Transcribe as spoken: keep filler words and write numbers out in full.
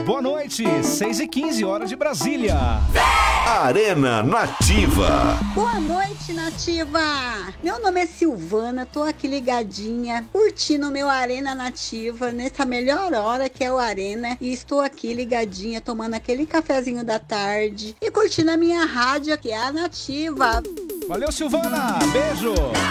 Boa noite, seis e quinze, hora de Brasília. Arena Nativa. Boa noite, Nativa. Meu nome é Silvana, tô aqui ligadinha, curtindo o meu Arena Nativa, nessa melhor hora que é o Arena. E estou aqui ligadinha, tomando aquele cafezinho da tarde e curtindo a minha rádio, que é a Nativa. Valeu, Silvana. Beijo.